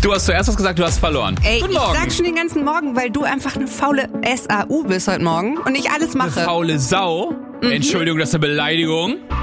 Du hast zuerst was gesagt, du hast verloren. Ey, Guten ich Morgen. sag schon den ganzen Morgen, weil du einfach eine faule SAU bist heute Morgen und ich alles mache. Faule Sau. Entschuldigung, das ist eine Beleidigung.